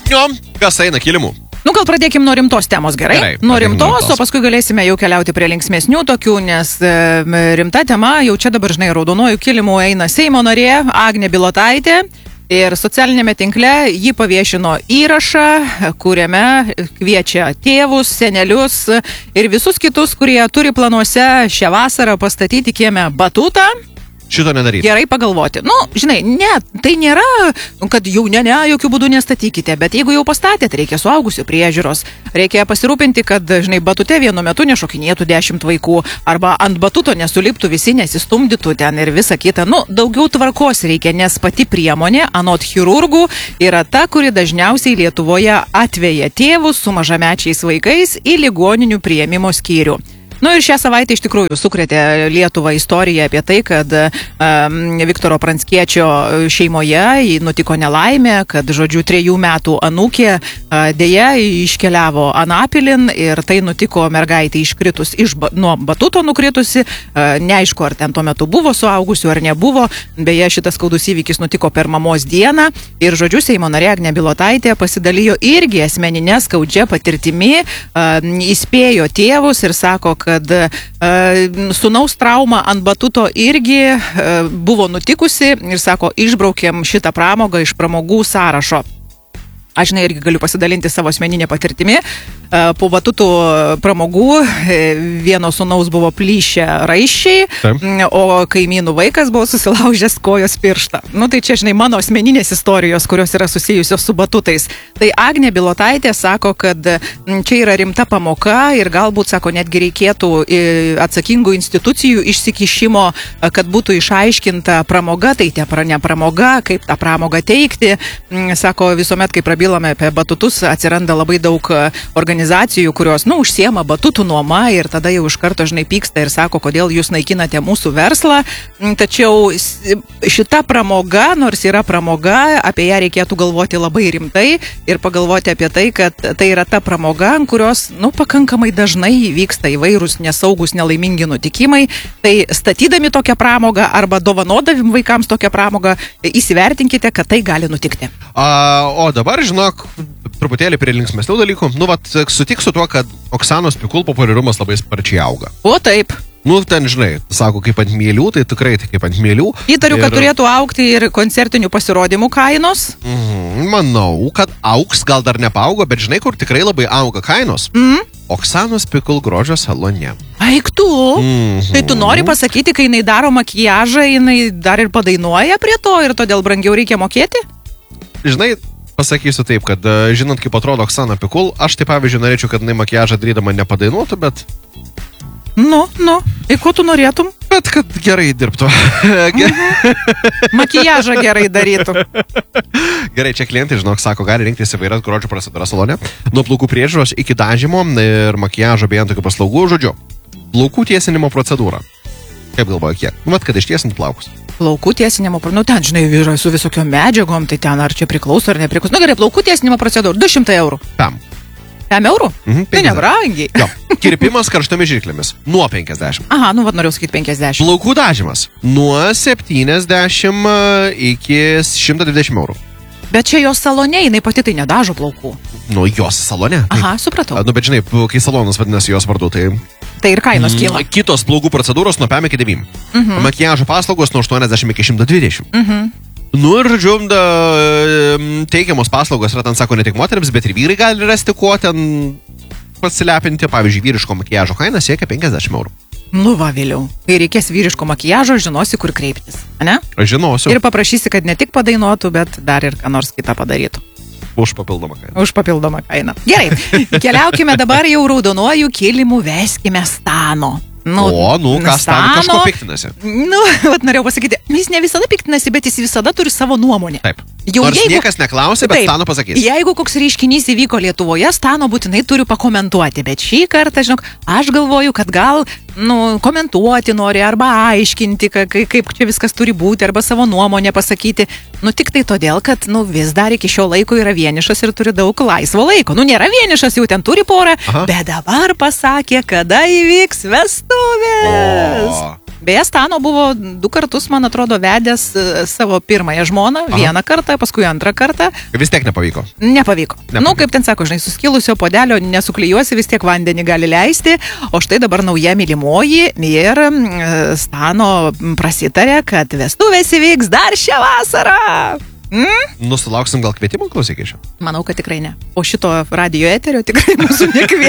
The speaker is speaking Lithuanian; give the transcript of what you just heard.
Jo, kas eina kilimu? Nu, gal pradėkim nuo rimtos temos, gerai? Nuo rimtos, o paskui galėsime jau keliauti prie linksmesnių tokių, nes rimta tema, jau čia dabar, žinai, raudonuoju kilimu eina Seimo narė Agnė Bilotaitė ir socialinėme tinkle ji paviešino įrašą, kuriame kviečia tėvus, senelius ir visus kitus, kurie turi planuose šią vasarą pastatyti kieme batutą. Šito nedaryti. Gerai pagalvoti. Nu, žinai, ne, tai nėra, kad jau ne, jokių būdų nestatykite, bet jeigu jau pastatėt, reikia suaugusių priežiūros, reikia pasirūpinti, kad, žinai, batute vienu metu nešokinėtų 10 vaikų, arba ant batuto nesuliptų visi, nesistumdytų ten ir visa kita. Nu, daugiau tvarkos reikia, nes pati priemonė, anot chirurgų, yra ta, kuri dažniausiai Lietuvoje atveja tėvus su mažamečiais vaikais į ligoninių priėmimo skyrių. Nu ir šią savaitę iš tikrųjų sukrėtė Lietuvą istorija apie tai, kad Viktoro Pranckiečio šeimoje nutiko nelaimė, kad, žodžiu, 3 metų anūkė dėja iškeliavo Anapilin ir tai nutiko mergaitė iškritus nuo batuto nukritusi. Neaišku, ar ten tuo metu buvo suaugusių ar nebuvo. Beje, šitas skaudus įvykis nutiko per mamos dieną ir, žodžiu, Seimo narė Agnė Bilotaitė pasidalijo irgi asmeninė skaudžia patirtimi, įspėjo tėvus ir sako, kad sūnaus trauma ant batuto irgi buvo nutikusi ir sako, išbraukėm šitą pramogą iš pramogų sąrašo. Aš, žinai, irgi galiu pasidalinti savo asmeninę patirtimi. Po batutų pramogų vieno sūnaus buvo plyšę raiščiai, o kaimynų vaikas buvo susilaužęs kojos pirštą. Nu, tai čia, žinai, mano asmeninės istorijos, kurios yra susijusios su batutais. Tai Agnė Bilotaitė sako, kad čia yra rimta pamoka ir galbūt, sako, netgi reikėtų atsakingų institucijų išsikišimo, kad būtų išaiškinta pramoga, tai ne pramoga, kaip tą pramogą teikti. Sako, visuomet, kai prabilame apie batutus, atsiranda labai daug organizacijų, kurios, užsiema batutų nuoma ir tada jau iš karto, žinai, pyksta ir sako, kodėl jūs naikinate mūsų verslą. Tačiau šita pramoga, nors yra pramoga, apie ją reikėtų galvoti labai rimtai ir pagalvoti apie tai, kad tai yra ta pramoga, ant kurios, pakankamai dažnai vyksta įvairūs nesaugus, nelaimingi nutikimai. Tai statydami tokią pramogą arba dovanodami vaikams tokią pramogą, įsivertinkite, kad tai gali nutikti. O dabar, žinok, truputėlį prie linksmesnių dalykų. Sutik su tuo, kad Oksanos Pikul populiarumas labai sparčiai auga. O taip. Ten, žinai, sako, kaip ant mielių, tai tikrai kaip ant mielių. Įtariu, kad turėtų augti ir koncertinių pasirodymų kainos. Manau, kad augs, gal dar nepaaugo, bet žinai, kur tikrai labai auga kainos. Oksanos Pikul grožio salone. Aik tu? Tai tu nori pasakyti, kai jinai daro makiažą, jinai dar ir padainuoja prie to ir todėl brangiau reikia mokėti? Žinai, pasakysiu taip, kad žinant, kaip atrodo Oksana Pikul, aš tai pavyzdžiui norėčiau, kad jinai makiažą darydama nepadainuotų, bet... Ir ko tu norėtum? Bet kad gerai dirbtų. Makiažą gerai darytų. Gerai, čia klientai, žinok, sako, gali rinktis įvairias grožio procedūras salone, nuo plaukų priežiūros iki dažymo ir makiažo bei tokių paslaugų, žodžiu, plaukų tiesinimo procedūra. Kaip galvoju, kiek? Kad ištiesinti plaukus. Plaukų tiesinimo, ten, žinai, vyrai su visokiom medžiagom, tai ten ar čia priklauso ar nepriklauso. Gerai, plaukų tiesinimo procedūra, 200 eurų. 5 eurų? Tai nebrangiai. Jo, kirpimas karštomis žirklėmis, nuo 50. Aha, norėjau sakyti 50. Plaukų dažymas, nuo 70 iki 120 eurų. Bet čia jos salone, jinai pati tai nedažo plaukų. Jos salone. Aha, supratau. Bet žinai, kai salonas vadinasi jos vardu, tai... Tai ir kainos kyla. Kitos plaukų procedūros nuo 5 iki 9. Makiažo paslaugos nuo 80 iki 120. Ir, žodžiu, teikiamos paslaugos yra, ten sako, ne tik moteriams, bet ir vyrai gali rasti, kuo ten pasilepinti. Pavyzdžiui, vyriško makiažo kaina siekia 50 eurų. Va, vėliau. Kai reikės vyriško makiažo, žinosi, kur kreiptis. Ne? Žinosiu. Ir paprašysi, kad ne tik padainuotų, bet dar ir ką nors kitą padarytų. Už papildomą kainą. Už papildomą kainą. Gerai, keliaukime dabar jau raudonuoju kilimu, veskime Stano. Ką Stano kažko piktinasi? Norėjau pasakyti, jis ne visada piktinasi, bet jis visada turi savo nuomonę. Taip. Nors niekas neklausė, bet Stano pasakys. Jeigu koks reiškinys įvyko Lietuvoje, Stano būtinai turiu pakomentuoti, bet šį kartą, žinok, aš galvoju, kad gal, komentuoti nori arba aiškinti, kaip čia viskas turi būti, arba savo nuomonę pasakyti. Tik tai todėl, kad, vis dar iki šio laiko yra vienišas ir turi daug laisvo laiko. Nėra vienišas, jau ten turi porą, bet dabar pasakė, kada įvyks vestuvės. Beje, Stano buvo 2 kartus, man atrodo, vedęs savo pirmąją žmoną, vieną kartą, paskui antrą kartą. Vis tiek nepavyko. Nepavyko. Nu, kaip ten sako, žinai, suskilusio podelio nesuklijuosi, vis tiek vandenį gali leisti, o štai dabar nauja mylimoji ir Stano prasitarė, kad vestuvės įvyks dar šią vasarą. Nusulauksim gal kvietimų, klausyk iš jo? Manau, kad tikrai ne. O šito radio eterio tikrai mūsų nekvies.